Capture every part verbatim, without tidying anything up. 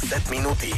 деветдесет минути.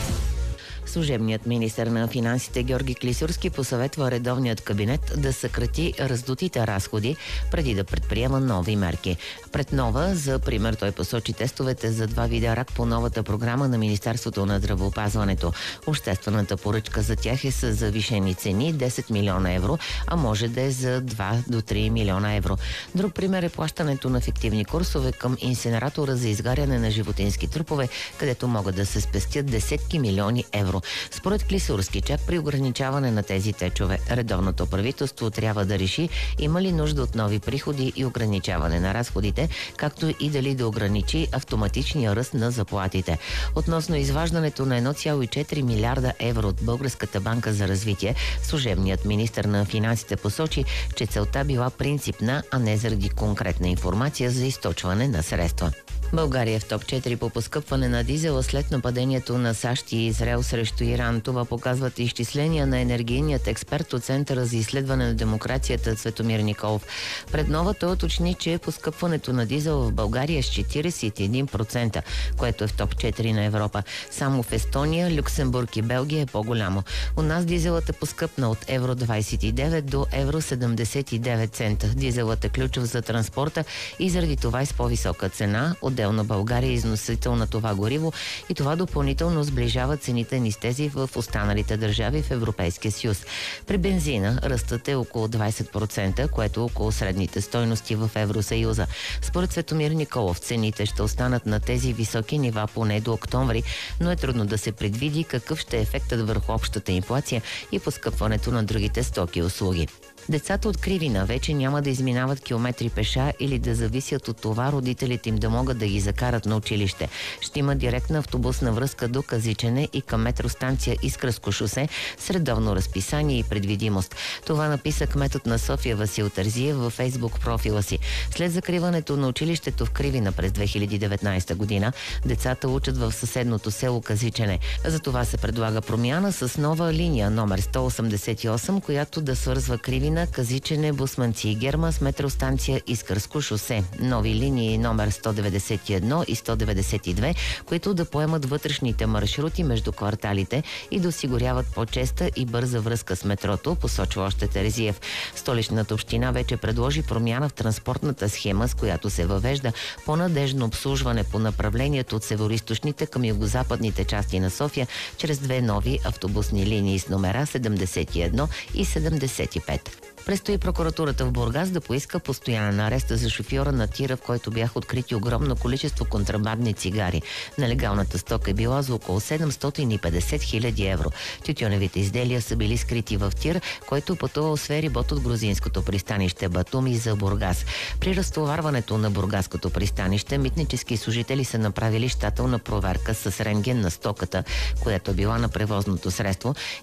Служебният министър на финансите Георги Клисурски посъветва редовният кабинет да съкрати раздутите разходи преди да предприема нови мерки. Пред нова, за пример, той посочи тестовете за два вида рак по новата програма на Министерството на здравеопазването. Обществената поръчка за тях е с завишени цени десет милиона евро, а може да е за два до три милиона евро. Друг пример е плащането на фиктивни курсове към инсинератора за изгаряне на животински трупове, където могат да се спестят десетки милиони евро. Според Клисурски, чак при ограничаване на тези течове, редовното правителство трябва да реши има ли нужда от нови приходи и ограничаване на разходите, както и дали да ограничи автоматичния ръст на заплатите. Относно изваждането на едно цяло и четири милиарда евро от Българската банка за развитие, служебният министър на финансите посочи, че целта била принципна, а не заради конкретна информация за източване на средства. България е в топ четири по поскъпване на дизела след нападението на САЩ и Израел срещу Иран. Това показват изчисления на енергийният експерт от Центъра за изследване на демокрацията Цветомир Николов. Пред нова той уточни, че поскъпването на дизел в България е с четиридесет и един процента, което е в топ четири на Европа. Само в Естония, Люксембург и Белгия е по-голямо. У нас дизелът е поскъпна от евро двадесет и девет до евро седемдесет и девет цента. Дизелът е ключов за транспорта и заради това е с по-висока цена. Отделно България е износител на това гориво и това допълнително сближава цените ни с тези в останалите държави в Европейския съюз. При бензина ръстът е около двадесет процента, което е около средните стойности в Евросъюза. Според Цветомир Николов, цените ще останат на тези високи нива поне до октомври, но е трудно да се предвиди какъв ще е ефектът върху общата инфлация и поскъпването на другите стоки и услуги. Децата от Кривина вече няма да изминават километри пеша или да зависят от това родителите им да могат да ги закарат на училище. Ще има директна автобусна връзка до Казичене и към метростанция Искърско шосе с редовно разписание и предвидимост. Това написа кметът на София Васил Терзиев във Фейсбук профила си. След закриването на училището в Кривина през две хиляди и деветнадесета година, децата учат в съседното село Казичене. За това се предлага промяна с нова линия номер сто осемдесет и осем, която да свързва Кривина, Казичене, Бусманци и Герма с метростанция Искърско шосе. Нови линии номер сто деветдесет и едно и сто деветдесет и две, които да поемат вътрешните маршрути между кварталите и да осигуряват по-честа и бърза връзка с метрото, посочва още Терезиев. Столичната община вече предложи промяна в транспортната схема, с която се въвежда по-надежно обслужване по направлението от североизточните към югозападните части на София чрез две нови автобусни линии с номера седемдесет и едно и седемдесет и пет. Предстои прокуратурата в Бургас да поиска постоянен арест за шофьора на тира, в който бяха открити огромно количество контрабандни цигари. Нелегалната стока е била за около седемстотин и петдесет хиляди евро. Тютюневите изделия са били скрити в тир, който пътувал с ферибот от грузинското пристанище Батуми за Бургас. При разтоварването на бургаското пристанище митнически служители са направили щателна проверка с рентген на стоката, която е била на превозното средство